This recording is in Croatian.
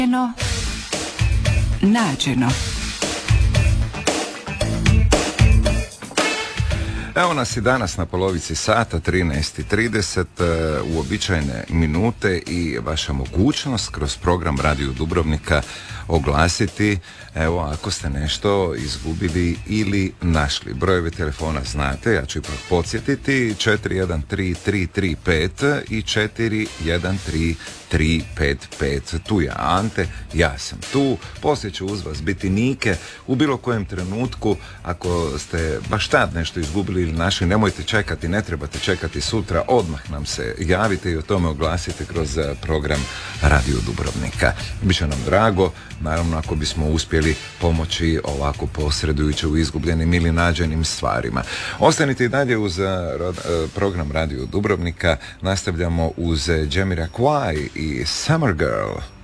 Nađeno. Evo nas i danas na polovici sata, 13:30, uobičajene minute i vaša mogućnost kroz program Radio Dubrovnika oglasiti, evo, ako ste nešto izgubili ili našli. Brojeve telefona znate, ja ću ipak podsjetiti, 413335 i 413355. Tu je Ante, ja sam tu, poslije će uz vas biti Nike. U bilo kojem trenutku, ako ste baš tad nešto izgubili ili našli, nemojte čekati, ne trebate čekati sutra, odmah nam se javite i o tome oglasite kroz program Radio Dubrovnika. Biće nam drago, naravno, ako bismo uspjeli pomoći ovako posredujući u izgubljenim ili nađenim stvarima. Ostanite i dalje uz program Radio Dubrovnika. Nastavljamo uz Jamiroquai i Summer Girl.